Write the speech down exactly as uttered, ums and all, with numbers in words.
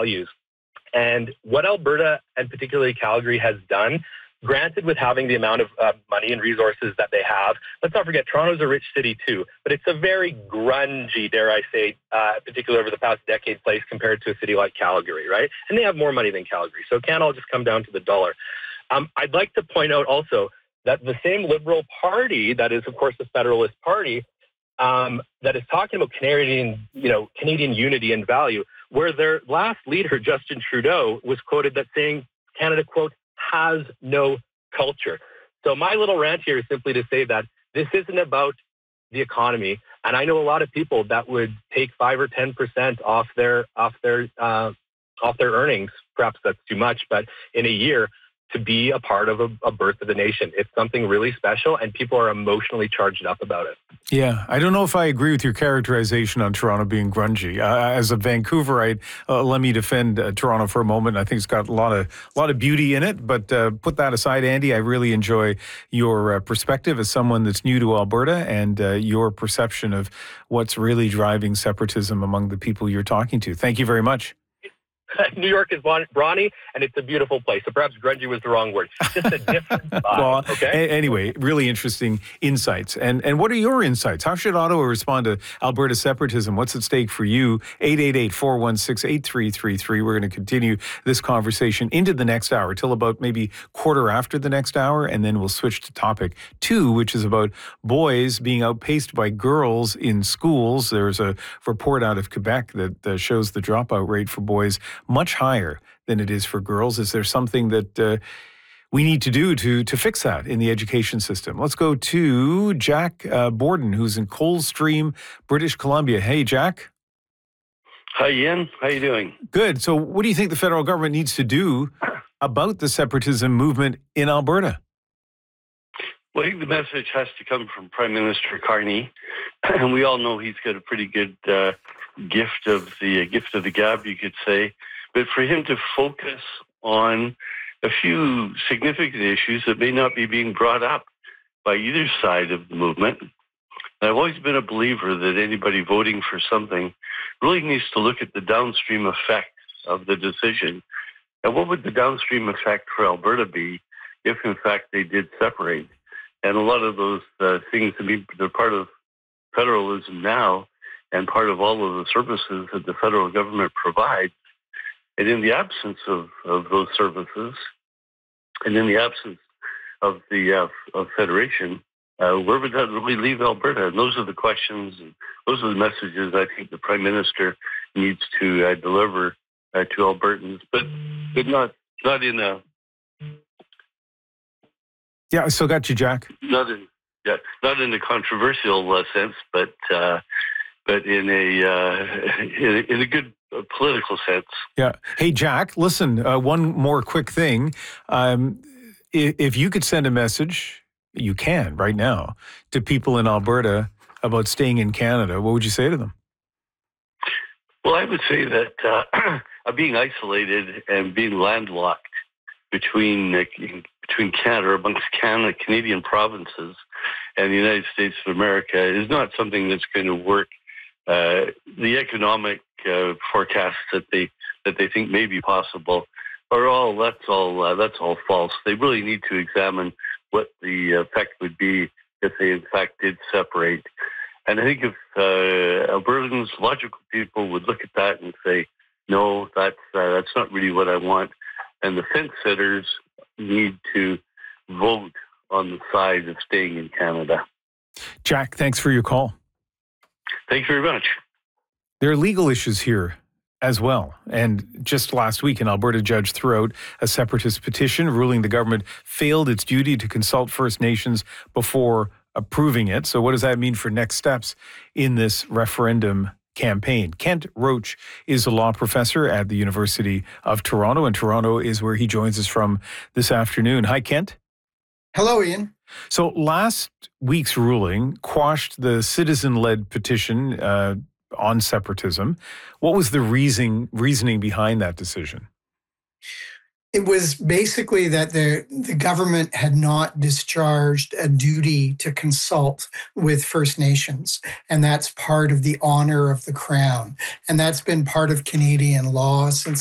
values. And what Alberta, and particularly Calgary, has done, granted with having the amount of uh, money and resources that they have, let's not forget, Toronto's a rich city too, but it's a very grungy, dare I say, uh, particularly over the past decade, place compared to a city like Calgary, right? And they have more money than Calgary, so it can't all just come down to the dollar. Um, I'd like to point out also that the same Liberal Party, that is, of course, the Federalist Party, um, that is talking about Canadian, you know, Canadian unity and value, where their last leader, Justin Trudeau, was quoted that saying Canada, quote, has no culture. So my little rant here is simply to say that this isn't about the economy. And I know a lot of people that would take five or ten percent off their off their uh, off their earnings. Perhaps that's too much, but in a year, to be a part of a, a birth of the nation. It's something really special, and people are emotionally charged up about it. Yeah, I don't know if I agree with your characterization on Toronto being grungy. Uh, as a Vancouverite, uh, let me defend uh, Toronto for a moment. I think it's got a lot of a lot of beauty in it, but uh, put that aside, Andy, I really enjoy your uh, perspective as someone that's new to Alberta and uh, your perception of what's really driving separatism among the people you're talking to. Thank you very much. New York is brawny, and it's a beautiful place. So perhaps grungy was the wrong word. Just a different vibe, well, okay? A- anyway, really interesting insights. And and what are your insights? How should Ottawa respond to Alberta separatism? What's at stake for you? eight eight eight, four one six, eight three three three. We're going to continue this conversation into the next hour, till about maybe quarter after the next hour, and then we'll switch to topic two, which is about boys being outpaced by girls in schools. There's a report out of Quebec that uh, shows the dropout rate for boys much higher than it is for girls. Is there something that uh, we need to do to to fix that in the education system? Let's go to Jack uh, Borden, who's in Coldstream, British Columbia. Hey, Jack. Hi, Ian. How you doing? Good. So what do you think the federal government needs to do about the separatism movement in Alberta? Well, I think the message has to come from Prime Minister Carney, and we all know he's got a pretty good uh, gift of the uh, gift of the gab, you could say. But for him to focus on a few significant issues that may not be being brought up by either side of the movement. And I've always been a believer that anybody voting for something really needs to look at the downstream effect of the decision. And what would the downstream effect for Alberta be if, in fact, they did separate? And a lot of those uh, things, I mean, they're part of federalism now and part of all of the services that the federal government provides. And in the absence of, of those services, and in the absence of the uh, of federation, uh, where would that really leave Alberta? And those are the questions, and those are the messages I think the Prime Minister needs to uh, deliver uh, to Albertans, but but not not in a yeah. I still got you, Jack. Not in yeah, not in a controversial uh, sense, but uh, but in a uh, in a, in a good political sense. Yeah. Hey, Jack, listen, uh, one more quick thing. Um, if, if you could send a message, you can right now, to people in Alberta about staying in Canada, what would you say to them? Well, I would say that uh, being isolated and being landlocked between uh, between Canada, or amongst Canada, Canadian provinces and the United States of America is not something that's going to work. Uh, the economic uh, forecasts that they that they think may be possible are all that's all uh, that's all false. They really need to examine what the effect would be if they in fact did separate. And I think if uh, Albertans, logical people, would look at that and say, "No, that's uh, that's not really what I want," and the fence sitters need to vote on the side of staying in Canada. Jack, thanks for your call. Thanks very much. There are legal issues here as well. And just last week, an Alberta judge threw out a separatist petition ruling the government failed its duty to consult First Nations before approving it. So what does that mean for next steps in this referendum campaign? Kent Roach is a law professor at the University of Toronto, and Toronto is where he joins us from this afternoon. Hi, Kent. Hello, Ian. So last week's ruling quashed the citizen-led petition uh, on separatism. What was the reasoning reasoning behind that decision? It was basically that the, the government had not discharged a duty to consult with First Nations, and that's part of the honor of the Crown. And that's been part of Canadian law since